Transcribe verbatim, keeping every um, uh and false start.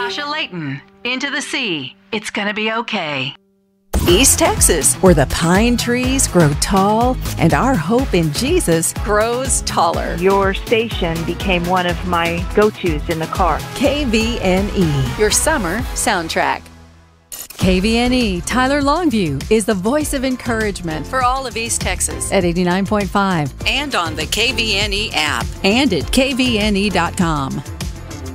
Sasha Layton, Into the Sea. It's gonna be okay. East Texas, where the pine trees grow tall and our hope in Jesus grows taller. Your station became one of my go-tos in the car. K V N E, your summer soundtrack. K V N E Tyler Longview is the voice of encouragement for all of East Texas at eighty-nine point five and on the K V N E app and at K V N E dot com.